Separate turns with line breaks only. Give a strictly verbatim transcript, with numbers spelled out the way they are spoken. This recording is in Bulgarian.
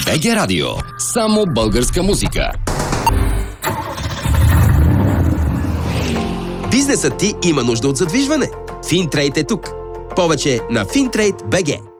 би джи Радио. Само българска музика.
Бизнесът ти има нужда от задвижване. Финтрейд е тук. Повече на Финтрейд точка би джи.